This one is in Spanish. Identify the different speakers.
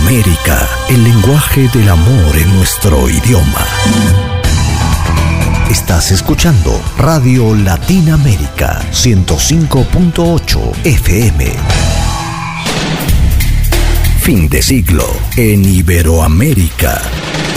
Speaker 1: Iberoamérica, el lenguaje del amor en nuestro idioma. Estás escuchando Radio Latina América 105.8 FM. Fin de siglo en Iberoamérica.